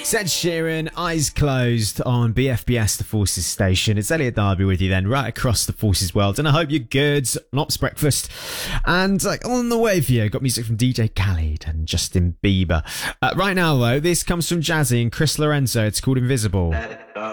Ed Sheeran, Eyes Closed on BFBS, the Forces station. It's Elliot Darby with you then, right across the Forces world. And I hope you're good. Ops breakfast. And on the way for you, got music from DJ Khaled and Justin Bieber. Right now, though, this comes from Jazzy and Chris Lorenzo. It's called Invisible.